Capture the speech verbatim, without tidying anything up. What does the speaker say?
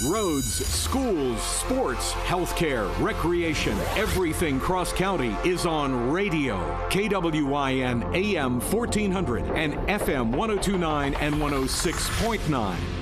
Roads, schools, sports, healthcare, recreation, everything cross-county is on radio. K W I N A M fourteen hundred and F M one oh two point nine and one oh six point nine.